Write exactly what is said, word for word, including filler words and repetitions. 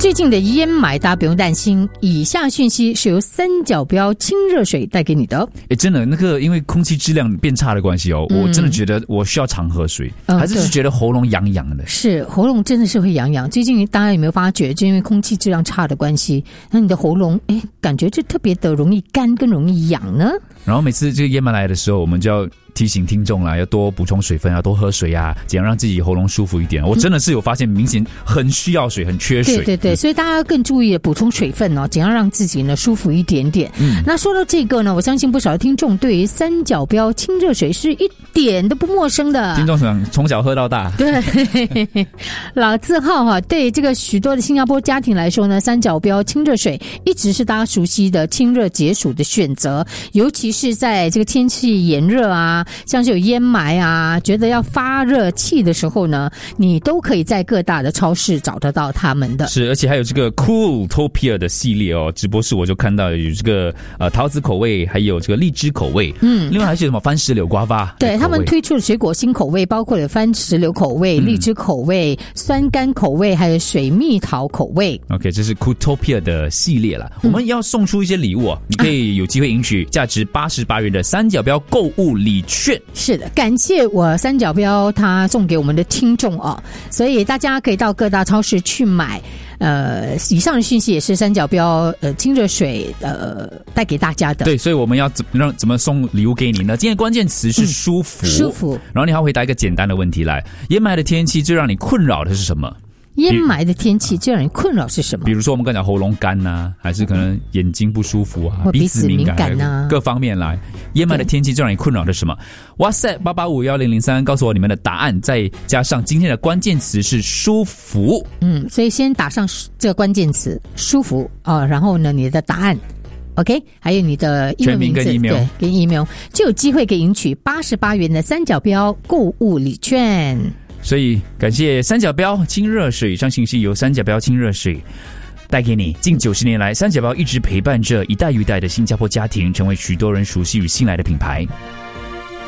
最近的烟霾大家不用担心，以下讯息是由三角标清热水带给你的。 诶，真的那个因为空气质量变差的关系哦、嗯、我真的觉得我需要常喝水、嗯、还是是觉得喉咙痒痒的。 是，喉咙真的是会痒痒。最近大家有没有发觉，就因为空气质量差的关系，那你的喉咙诶感觉就特别的容易干跟容易痒呢。 然后每次这个烟霾来的时候，我们就要提醒听众啦，要多补充水分，要多喝水啊，怎样让自己喉咙舒服一点。我真的是有发现明显很需要水，很缺水。 对对对，所以大家要更注意补充水分哦，怎样让自己呢舒服一点点。嗯，那说到这个呢，我相信不少的听众对于三角标清热水是一点都不陌生的。 听众从从小喝到大。 对，老字号哈，对这个许多的新加坡家庭来说呢，三角标清热水一直是大家熟悉的清热解暑的选择，尤其是在这个天气炎热啊，像是有烟霾啊，觉得要发热气的时候呢，你都可以在各大的超市找得到他们的。 是，而且还有这个 Cooltopia 的系列哦，直播室我就看到有这个呃桃子口味，还有这个荔枝口味，嗯，另外还是什么番石榴瓜巴。 对，他们推出的水果新口味，包括了番石榴口味、嗯、荔枝口味、酸柑口味，还有水蜜桃口味。 OK， 这是 Cooltopia 的系列了、嗯。我们要送出一些礼物啊，你可以有机会赢取价值八十八元的三角标购物礼券。 是的，感谢我三角标他送给我们的听众哦，所以大家可以到各大超市去买。呃，以上的讯息也是三角标呃清热水呃带给大家的。 对，所以我们要怎么让怎么送礼物给你呢？今天的关键词是舒服，嗯、 舒服。 然后你还要回答一个简单的问题来：烟霾的天气最让你困扰的是什么？ 烟霾的天气最让人困扰是什么？ 比如说我们刚讲喉咙干呐、啊，还是可能眼睛不舒服啊， 或鼻子敏感啊， 各方面来。烟霾的天气最让你困扰的是什么 ？WhatsApp 八八五幺零零三，告诉我你们的答案，再加上今天的关键词是舒服。 嗯，所以先打上这个关键词舒服啊、哦，然后呢你的答案。OK， 还有你的英文名字， 全名跟 email， 对，跟 email 就有机会可以赢取八十八元的三角标购物礼券。 所以感谢三角标清热水，以上信息由三角标清热水带给你。近九十年来，三角标一直陪伴着一代一代的新加坡家庭，成为许多人熟悉与信赖的品牌。